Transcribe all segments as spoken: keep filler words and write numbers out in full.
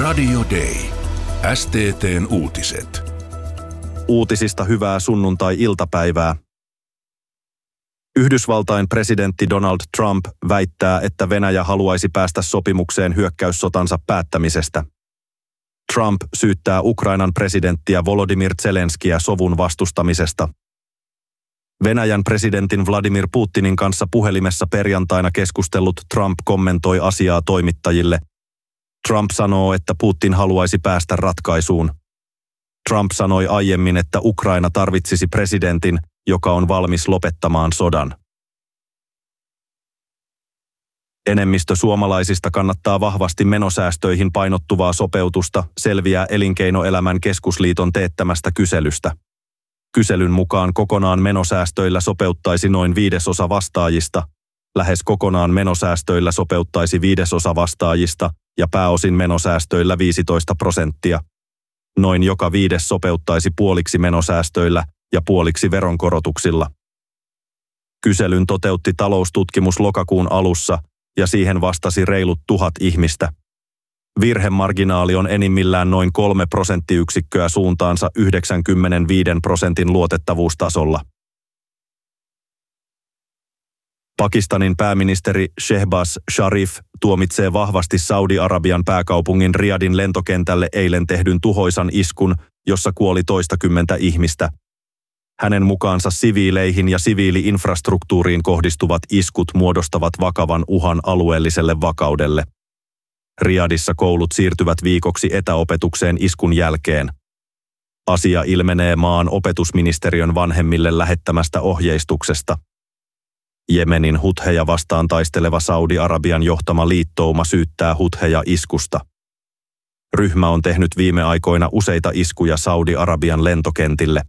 Radio Day. S T T:n uutiset. Uutisista hyvää sunnuntai-iltapäivää. Yhdysvaltain presidentti Donald Trump väittää, että Venäjä haluaisi päästä sopimukseen hyökkäyssotansa päättämisestä. Trump syyttää Ukrainan presidenttiä Volodymyr Zelenskiä sovun vastustamisesta. Venäjän presidentin Vladimir Putinin kanssa puhelimessa perjantaina keskustellut Trump kommentoi asiaa toimittajille. Trump sanoo, että Putin haluaisi päästä ratkaisuun. Trump sanoi aiemmin, että Ukraina tarvitsisi presidentin, joka on valmis lopettamaan sodan. Enemmistö suomalaisista kannattaa vahvasti menosäästöihin painottuvaa sopeutusta, selviää Elinkeinoelämän keskusliiton teettämästä kyselystä. Kyselyn mukaan kokonaan menosäästöillä sopeuttaisi noin viidesosa vastaajista, lähes kokonaan menosäästöillä sopeuttaisi viidesosa vastaajista ja pääosin menosäästöillä viisitoista prosenttia. Noin joka viides sopeuttaisi puoliksi menosäästöillä ja puoliksi veronkorotuksilla. Kyselyn toteutti Taloustutkimus lokakuun alussa ja siihen vastasi reilut tuhat ihmistä. Virhemarginaali on enimmillään noin kolme prosenttiyksikköä suuntaansa yhdeksänkymmentäviisi prosentin luotettavuustasolla. Pakistanin pääministeri Shehbaz Sharif tuomitsee vahvasti Saudi-Arabian pääkaupungin Riyadhin lentokentälle eilen tehdyn tuhoisan iskun, jossa kuoli toistakymmentä ihmistä. Hänen mukaansa siviileihin ja siviili-infrastruktuuriin kohdistuvat iskut muodostavat vakavan uhan alueelliselle vakaudelle. Riyadhissa koulut siirtyvät viikoksi etäopetukseen iskun jälkeen. Asia ilmenee maan opetusministeriön vanhemmille lähettämästä ohjeistuksesta. Jemenin hutheja vastaan taisteleva Saudi-Arabian johtama liittouma syyttää hutheja iskusta. Ryhmä on tehnyt viime aikoina useita iskuja Saudi-Arabian lentokentille.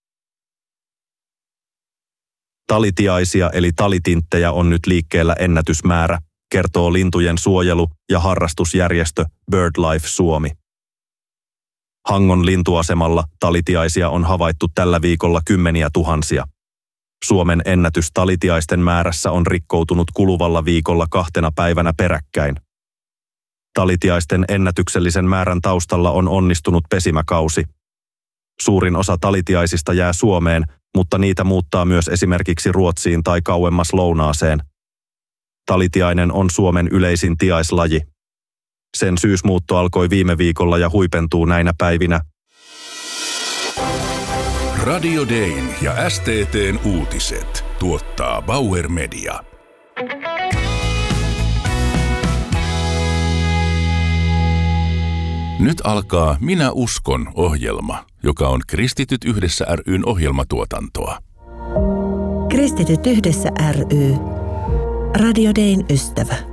Talitiaisia eli talitinttejä on nyt liikkeellä ennätysmäärä, kertoo lintujen suojelu- ja harrastusjärjestö BirdLife Suomi. Hangon lintuasemalla talitiaisia on havaittu tällä viikolla kymmeniä tuhansia. Suomen ennätys talitiaisten määrässä on rikkoutunut kuluvalla viikolla kahtena päivänä peräkkäin. Talitiaisten ennätyksellisen määrän taustalla on onnistunut pesimäkausi. Suurin osa talitiaisista jää Suomeen, mutta niitä muuttaa myös esimerkiksi Ruotsiin tai kauemmas lounaaseen. Talitiainen on Suomen yleisin tiaislaji. Sen syysmuutto alkoi viime viikolla ja huipentuu näinä päivinä. Radio Dayn ja S T T:n uutiset tuottaa Bauer Media. Nyt alkaa Minä uskon -ohjelma, joka on Kristityt yhdessä ry:n ohjelmatuotantoa. Kristityt yhdessä ry. Radio Dayn ystävä.